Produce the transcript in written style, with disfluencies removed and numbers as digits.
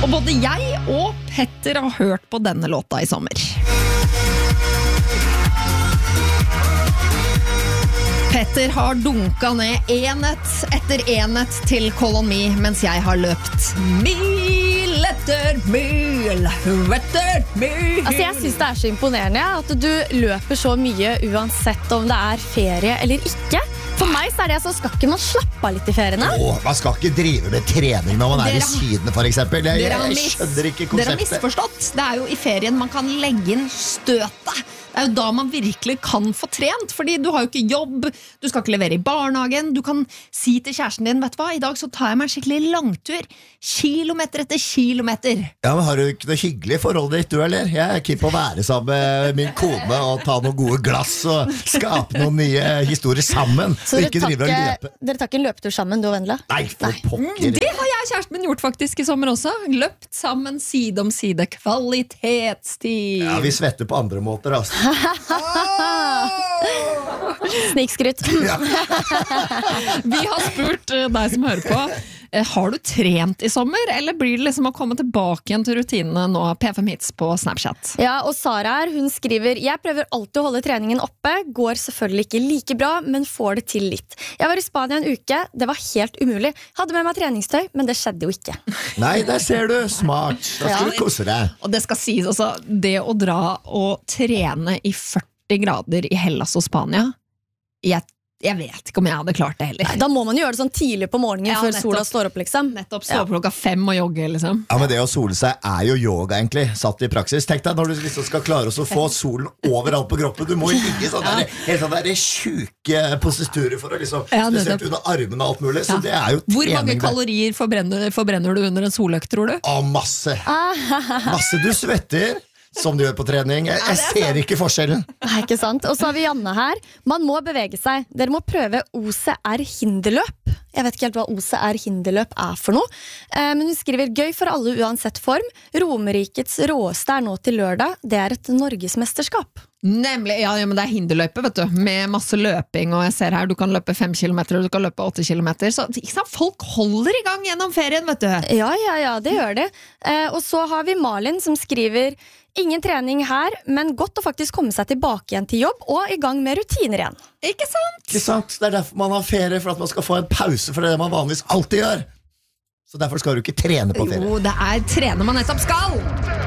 Og både jeg og Petter har hørt på denne låta i sommer. Petter har dunket ned enhet etter enhet til Call on Me, mens jeg har løpt mil etter mil etter mil. Altså, jeg synes det er så imponerende at du løper så mye uansett om det er ferie eller ikke. For meg så er det så skal ikke man slappe av litt i feriene. Man skal ikke drive med trening når man er i Syden for eksempel. Jeg skjønner ikke konseptet. Dere har misforstått. Det er jo i ferien man kan legge inn støtet. Det er jo da man virkelig kan få trent, fordi du har jo ikke jobb, du skal ikke levere i barnehagen, du kan si til kjæresten din, vet du hva, i dag så tar jeg meg en skikkelig langtur, kilometer etter kilometer. Ja, men har du ikke noe hyggelig i forholdet ditt, du, eller? Jeg er keen på å være sammen med min kone og ta noen gode glass og skape noen nye historier sammen. Så dere tar ikke en løpetur sammen, du og Vendela? Nei, for pokker. Det har jeg og kjæresten min gjort faktisk i sommer også. Løpt sammen side om side. Kvalitetstid. Ja, vi svetter på andre måter, altså. Snikskrytt. Ja. Vi har spurt deg som hører på, har du trent i sommer, eller blir det liksom å komme tilbake igjen til rutinene nå, P5 Hits på Snapchat? Ja, og Sara her, hun skriver: jeg prøver alltid å holde treningen oppe, går selvfølgelig ikke like bra, men får det til litt. Jeg var i Spania en uke, det var helt umulig. Hadde med meg treningstøy, men det skjedde jo ikke. Nei, der ser du, smart. Da skal du kose deg. Og det skal sies også, det å dra og trene i 40 grader i Hellas og Spania, jeg vet ikke om jeg hadde klart det heller. Nei, da må man gjøre det sånn tidlig på morgenen før sola står opp, liksom. Nettopp, stå opp klokka 5 og jogge, liksom. Ja, men det å sole seg er jo yoga, egentlig, satt i praksis. Tenk deg når du liksom skal klare å få solen overalt på kroppen. Du må jo ligge sånn der, helt sånn der sjuke posturer for å liksom, spesielt under armene og alt mulig. Så det er jo trening. Hvor mange kalorier forbrenner du under en soløkt, tror du? Masse. Masse. Du svetter som du gjør på trening. Jeg ser ikke forskjellen. Nei, ikke sant? Og så har vi Janne her. Man må bevege seg. Dere må prøve OCR hinderløp. Jeg vet ikke helt hva OCR hinderløp er for noe. Men hun skriver: gøy for alle uansett form. Romerikets råeste er nå til lørdag. Det er et norgesmesterskap. Nemlig, ja, men det er hinderløype, vet du, med masse løping, og jeg ser her, du kan løpe 5 kilometer, og du kan løpe 8 kilometer, så ikke sant, folk holder i gang gjennom ferien, vet du. Ja, det gjør det. Og så har vi Malin som skriver: ingen trening her, men godt å faktisk komme seg tilbake igjen til jobb, og i gang med rutiner igjen. Ikke sant? Ikke sant? Det er derfor man har ferie, for at man skal få en pause, for det man vanligvis alltid gjør. Så derfor skal du ikke trene på ferie. Jo, det er trene man nettopp skal!